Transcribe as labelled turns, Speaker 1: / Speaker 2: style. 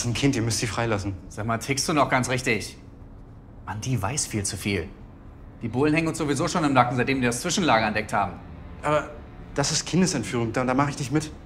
Speaker 1: ist ein Kind, ihr müsst sie freilassen.
Speaker 2: Sag mal, tickst du noch ganz richtig? Mann, die weiß viel zu viel. Die Bullen hängen uns sowieso schon im Nacken, seitdem die das Zwischenlager entdeckt haben.
Speaker 1: Aber das ist Kindesentführung, da mache ich nicht mit.